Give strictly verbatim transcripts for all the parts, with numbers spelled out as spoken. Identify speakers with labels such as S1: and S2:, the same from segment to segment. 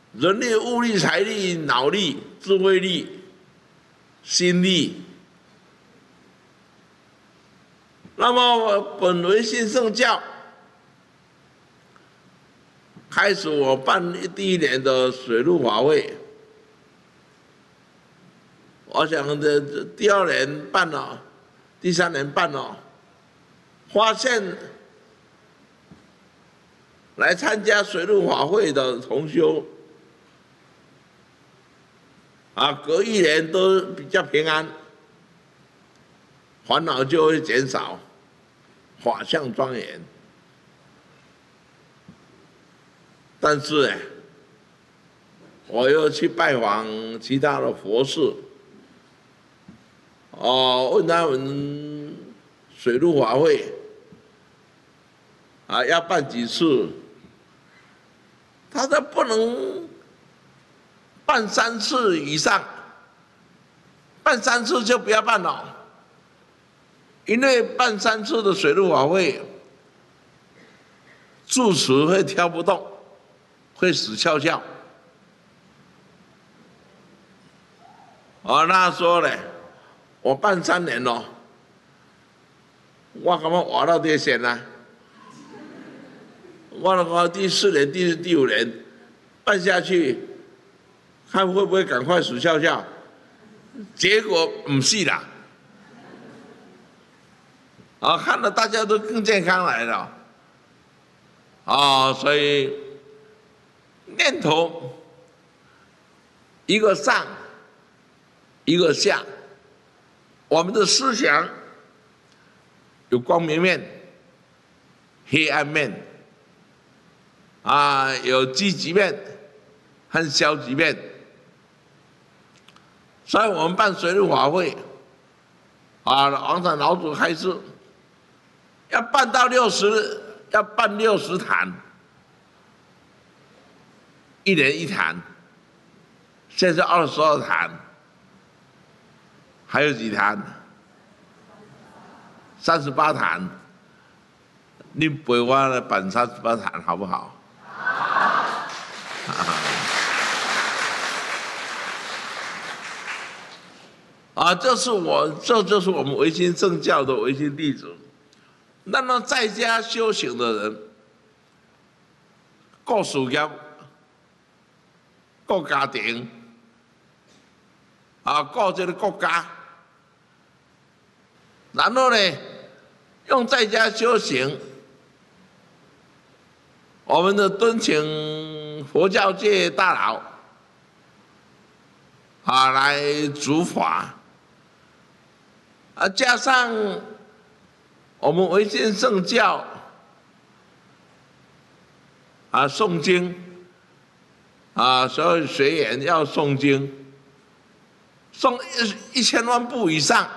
S1: 人力、物力、财力、脑力、智慧力、心力。那么本维新圣教开始，我办第一年的水陆法会，我想这第二年办了，第三年办了，发现来参加水陆法会的同修啊，隔一年都比较平安，烦恼就会减少，法相庄严。但是呢，我又去拜访其他的佛寺，哦，问他们水陆法会啊要办几次？他说不能办三次以上，办三次就不要办了，因为办三次的水陆法会，住持会挑不动，会死翘翘。哦，那说呢，我办三年咯，我感觉活到这线啊，我那个第四年、第第五年办下去，看会不会赶快死翘翘？结果不是啦，啊，看了大家都更健康来了，啊，所以念头一个上，一个下，我们的思想有光明面、黑暗面，啊，有积极面和消极面。所以我们办水陆法会，啊，王禅老祖开示，要办到六十，要办六十坛，一年一坛，现在二十二坛，还有几坛？三十八坛。你陪我来办三十八坛好不好？好。啊，这是我，这就是我们维新正教的维新弟子。那么在家修行的人，顾事业、顾家庭，啊，顾这个国家，然后呢，用在家修行，我们的敦请佛教界大佬啊来主法。啊，加上我们维新圣教啊诵经啊，所有学员要诵经，诵一一千万部以上，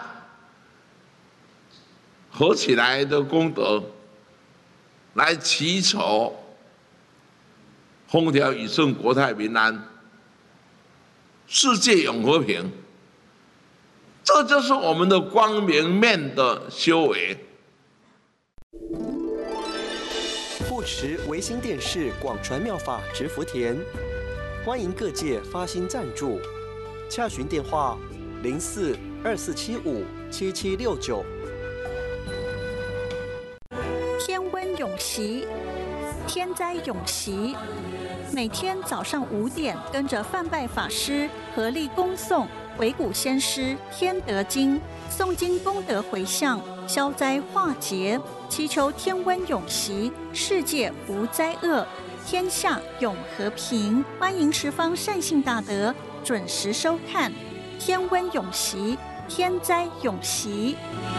S1: 合起来的功德，来祈求风调雨顺、国泰民安、世界永和平。这就是我们的光明面的修为。
S2: 护持维新电视广传妙法植福田，欢迎各界发心赞助，洽询电话零四二四七五七七六九。
S3: 天温永习，天灾永习。每天早上五点，跟着范拜法师合力恭诵鬼谷先师天德经，诵经功德回向，消灾化劫，祈求天温永习，世界无灾厄，天下永和平。欢迎十方善信大德准时收看天温永习，天灾永习。